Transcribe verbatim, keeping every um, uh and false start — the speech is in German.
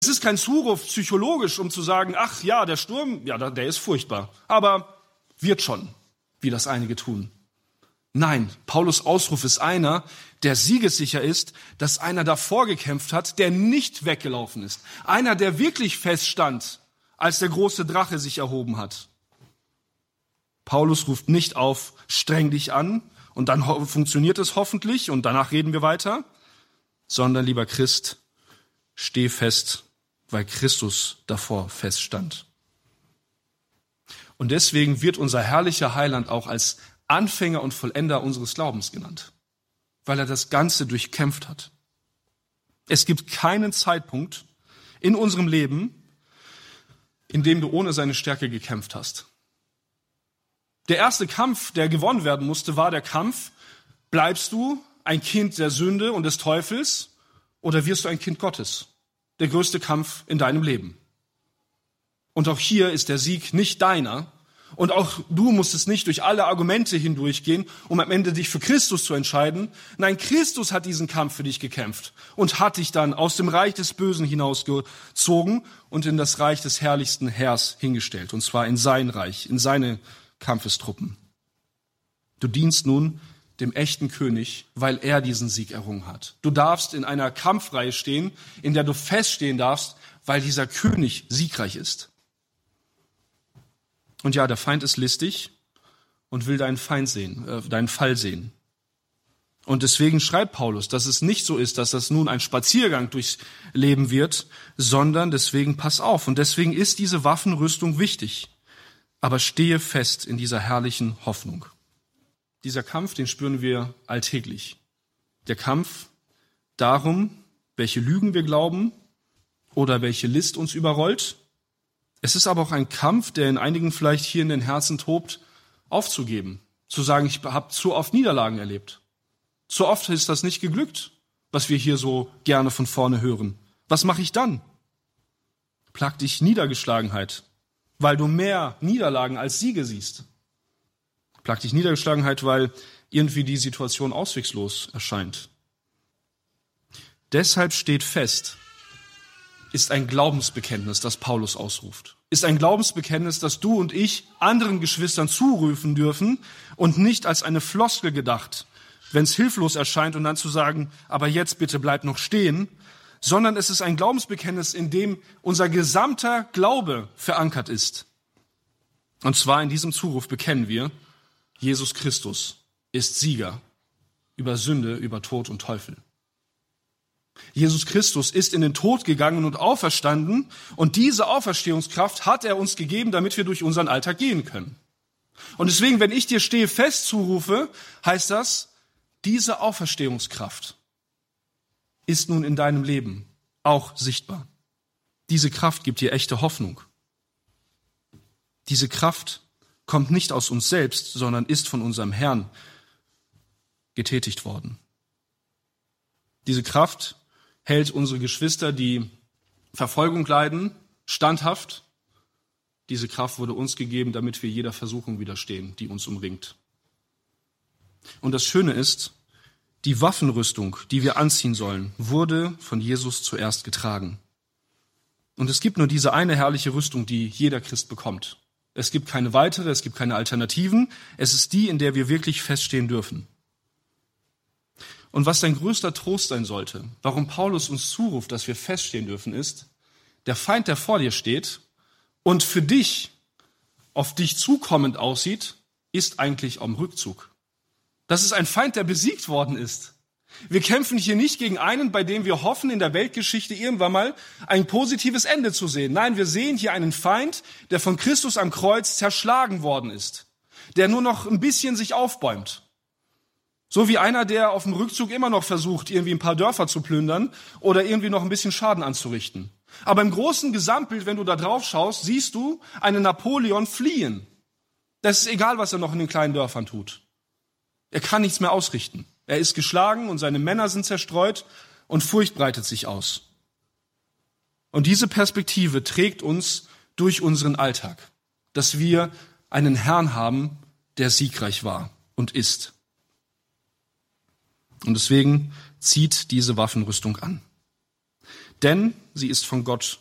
Es ist kein Zuruf psychologisch, um zu sagen, ach ja, der Sturm, ja, der ist furchtbar, aber wird schon, wie das einige tun. Nein, Paulus' Ausruf ist einer, der siegessicher ist, dass einer davor gekämpft hat, der nicht weggelaufen ist. Einer, der wirklich feststand, als der große Drache sich erhoben hat. Paulus ruft nicht auf, streng dich an und dann ho- funktioniert es hoffentlich und danach reden wir weiter, sondern, lieber Christ, steh fest, weil Christus davor feststand. Und deswegen wird unser herrlicher Heiland auch als Anfänger und Vollender unseres Glaubens genannt, weil er das Ganze durchkämpft hat. Es gibt keinen Zeitpunkt in unserem Leben, in dem du ohne seine Stärke gekämpft hast. Der erste Kampf, der gewonnen werden musste, war der Kampf, bleibst du ein Kind der Sünde und des Teufels oder wirst du ein Kind Gottes? Der größte Kampf in deinem Leben. Und auch hier ist der Sieg nicht deiner. Und auch du musstest nicht durch alle Argumente hindurchgehen, um am Ende dich für Christus zu entscheiden. Nein, Christus hat diesen Kampf für dich gekämpft und hat dich dann aus dem Reich des Bösen hinausgezogen und in das Reich des herrlichsten Heers hingestellt. Und zwar in sein Reich, in seine Kampfestruppen. Du dienst nun dem echten König, weil er diesen Sieg errungen hat. Du darfst in einer Kampfreihe stehen, in der du feststehen darfst, weil dieser König siegreich ist. Und ja, der Feind ist listig und will deinen Feind sehen, äh, deinen Fall sehen. Und deswegen schreibt Paulus, dass es nicht so ist, dass das nun ein Spaziergang durchs Leben wird, sondern deswegen pass auf. Und deswegen ist diese Waffenrüstung wichtig. Aber stehe fest in dieser herrlichen Hoffnung. Dieser Kampf, den spüren wir alltäglich. Der Kampf darum, welche Lügen wir glauben oder welche List uns überrollt. Es ist aber auch ein Kampf, der in einigen vielleicht hier in den Herzen tobt, aufzugeben. Zu sagen, ich habe zu oft Niederlagen erlebt. Zu oft ist das nicht geglückt, was wir hier so gerne von vorne hören. Was mache ich dann? Plagt dich Niedergeschlagenheit, weil du mehr Niederlagen als Siege siehst. Plagt dich Niedergeschlagenheit, weil irgendwie die Situation auswegslos erscheint. Deshalb steht fest, ist ein Glaubensbekenntnis, das Paulus ausruft. Ist ein Glaubensbekenntnis, das du und ich anderen Geschwistern zurufen dürfen und nicht als eine Floskel gedacht, wenn es hilflos erscheint und dann zu sagen, aber jetzt bitte bleib noch stehen, sondern es ist ein Glaubensbekenntnis, in dem unser gesamter Glaube verankert ist. Und zwar in diesem Zuruf bekennen wir, Jesus Christus ist Sieger über Sünde, über Tod und Teufel. Jesus Christus ist in den Tod gegangen und auferstanden und diese Auferstehungskraft hat er uns gegeben, damit wir durch unseren Alltag gehen können. Und deswegen, wenn ich dir stehe fest zurufe, heißt das, diese Auferstehungskraft ist nun in deinem Leben auch sichtbar. Diese Kraft gibt dir echte Hoffnung. Diese Kraft kommt nicht aus uns selbst, sondern ist von unserem Herrn getätigt worden. Diese Kraft hält unsere Geschwister, die Verfolgung leiden, standhaft. Diese Kraft wurde uns gegeben, damit wir jeder Versuchung widerstehen, die uns umringt. Und das Schöne ist, die Waffenrüstung, die wir anziehen sollen, wurde von Jesus zuerst getragen. Und es gibt nur diese eine herrliche Rüstung, die jeder Christ bekommt. Es gibt keine weitere, es gibt keine Alternativen. Es ist die, in der wir wirklich feststehen dürfen. Und was dein größter Trost sein sollte, warum Paulus uns zuruft, dass wir feststehen dürfen, ist, der Feind, der vor dir steht und für dich, auf dich zukommend aussieht, ist eigentlich am Rückzug. Das ist ein Feind, der besiegt worden ist. Wir kämpfen hier nicht gegen einen, bei dem wir hoffen, in der Weltgeschichte irgendwann mal ein positives Ende zu sehen. Nein, wir sehen hier einen Feind, der von Christus am Kreuz zerschlagen worden ist, der nur noch ein bisschen sich aufbäumt. So wie einer, der auf dem Rückzug immer noch versucht, irgendwie ein paar Dörfer zu plündern oder irgendwie noch ein bisschen Schaden anzurichten. Aber im großen Gesamtbild, wenn du da drauf schaust, siehst du einen Napoleon fliehen. Das ist egal, was er noch in den kleinen Dörfern tut. Er kann nichts mehr ausrichten. Er ist geschlagen und seine Männer sind zerstreut und Furcht breitet sich aus. Und diese Perspektive trägt uns durch unseren Alltag, dass wir einen Herrn haben, der siegreich war und ist. Und deswegen zieht diese Waffenrüstung an. denn sie ist von Gott